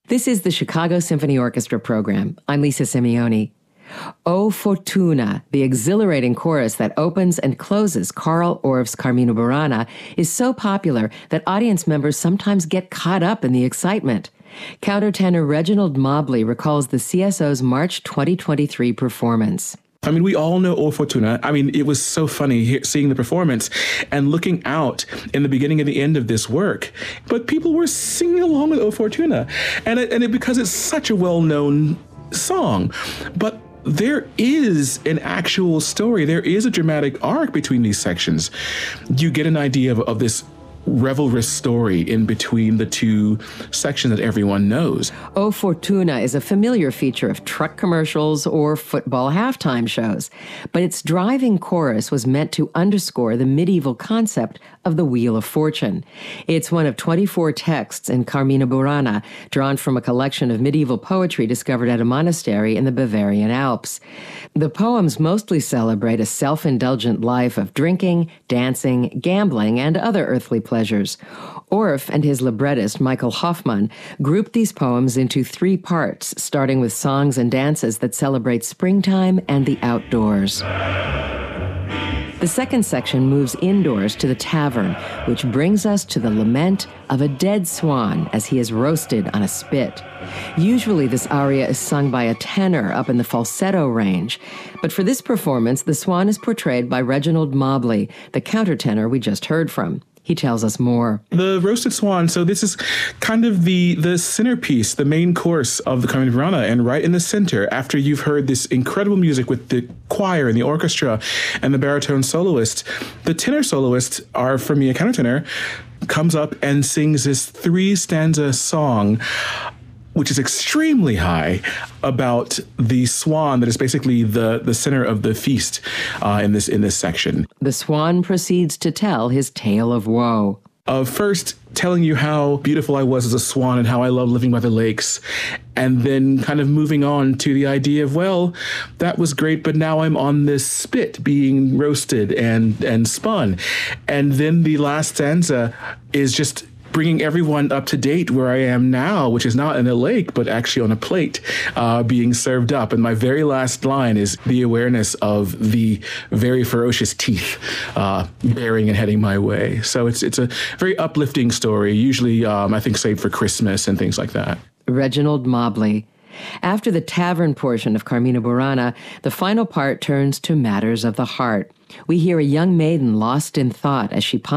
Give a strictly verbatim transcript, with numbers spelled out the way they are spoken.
This is the Chicago Symphony Orchestra program. I'm Lisa Simeoni. O Fortuna, the exhilarating chorus that opens and closes Carl Orff's Carmina Burana, is so popular that audience members sometimes get caught up in the excitement. Countertenor Reginald Mobley recalls the C S O's March twenty twenty-three performance. I mean, we all know O Fortuna. I mean, it was so funny here, seeing the performance and looking out in the beginning and the end of this work. But people were singing along with O Fortuna. And it, and it, because it's such a well-known song. But there is an actual story. There is a dramatic arc between these sections. You get an idea of, of this revelrous story in between the two sections that everyone knows. O Fortuna is a familiar feature of truck commercials or football halftime shows, but its driving chorus was meant to underscore the medieval concept of the Wheel of Fortune. It's one of twenty-four texts in Carmina Burana, drawn from a collection of medieval poetry discovered at a monastery in the Bavarian Alps. The poems mostly celebrate a self-indulgent life of drinking, dancing, gambling, and other earthly pleasures. Orff and his librettist, Michael Hoffman, grouped these poems into three parts, starting with songs and dances that celebrate springtime and the outdoors. The second section moves indoors to the tavern, which brings us to the lament of a dead swan as he is roasted on a spit. Usually this aria is sung by a tenor up in the falsetto range, but for this performance, the swan is portrayed by Reginald Mobley, the countertenor we just heard from. He tells us more. The roasted swan, so this is kind of the, the centerpiece, the main course of the Carmina Burana, and right in the center, after you've heard this incredible music with the choir and the orchestra and the baritone soloist, the tenor soloist, our Firmia countertenor, comes up and sings this three-stanza song, which is extremely high, about the swan that is basically the, the center of the feast uh, in this in this section. The swan proceeds to tell his tale of woe. Of first telling you how beautiful I was as a swan and how I love living by the lakes, and then kind of moving on to the idea of, well, that was great, but now I'm on this spit being roasted and, and spun. And then the last stanza is just bringing everyone up to date where I am now, which is not in a lake, but actually on a plate uh, being served up. And my very last line is the awareness of the very ferocious teeth uh, bearing and heading my way. So it's it's a very uplifting story, usually, um, I think, saved for Christmas and things like that. Reginald Mobley. After the tavern portion of Carmina Burana, the final part turns to matters of the heart. We hear a young maiden lost in thought as she ponders